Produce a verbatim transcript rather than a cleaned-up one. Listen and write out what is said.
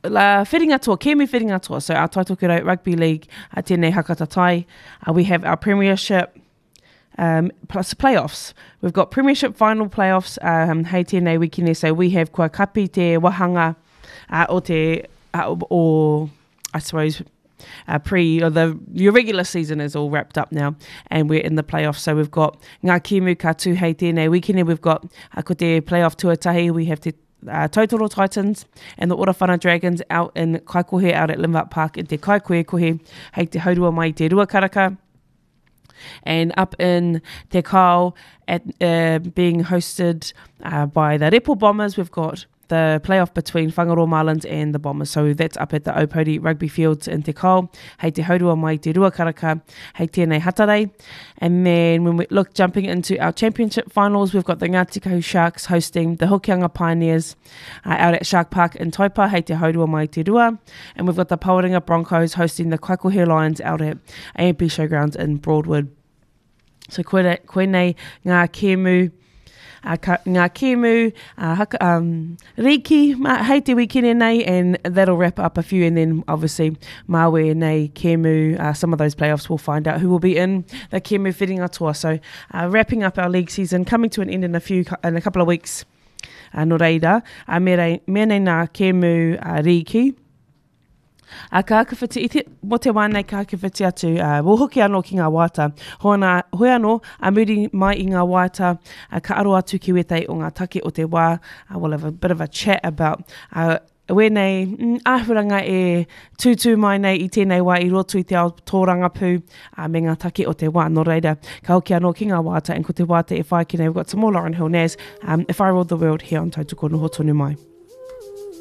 la whiringa toa, Kēmu whiringa toa. So our Taitokerau Rugby League, uh, tēnei hakata tai. Uh, we have our Premiership um, plus playoffs. We've got Premiership final playoffs, um, hei tēnei wikine. So we have kua kapi te wahanga uh, o te, uh, or I suppose, Uh, pre or the your regular season is all wrapped up now and we're in the playoffs, so we've got ngā kimu ka tū hei tēnei weekend. We've got uh, ko te playoff tuatahi, we have te uh, Totoro Titans and the Orowhana Dragons out in Kaikohe out at Linvart Park in te Kaikohe hei te haurua mai te Ruakaraka, and up in Te Kao at uh, being hosted uh, by the Repo Bombers. We've got the playoff between Whangaroa Marlins and the Bombers. So that's up at the Opody Rugby Fields in Te Kao. Hei te haurua mai te Ruakaraka, hei tēnei hatarei. And then when we look jumping into our championship finals, we've got the Ngāti Sharks hosting the Hokianga Pioneers uh, out at Shark Park in Taipa, hei te haurua mai te Rua. And we've got the Paoringa Broncos hosting the Kaikohe Lions out at A M P Showgrounds in Broadwood. So koe, koe nei ngā kēmu, Uh, ka, ngā kēmu, uh, haka, um, riki, ma, hei te wikine nei, and that'll wrap up a few, and then obviously Mawe nei kēmu, uh, some of those playoffs we'll find out who will be in the kēmu whiringa toa. So uh, wrapping up our league season, coming to an end in a few, in a couple of weeks, uh, no reira, uh, me, rei, me nei ngā kēmu uh, riki, A ka akawhiti, i te, mo te wānei ka akawhiti atu, uh, wo hoki anō ki ngā wāta. Hoana, hoi anō, a muri mai i ngā wāta, uh, ka aro atu ki wetei o ngā take o te wā. Uh, we'll have a bit of a chat about uh, wēnei mm, āhuranga e tūtū mai nei i tēnei wā i roto i te ao tōrangapū uh, me ngā take o te wā. No reira, ka hoki anō ki ngā wāta, and ko te wāta e whai ki nei. We've got some more Lauren Hill Naz, um, If I Ruled the World here on Tautoko Noho Tonu Mai.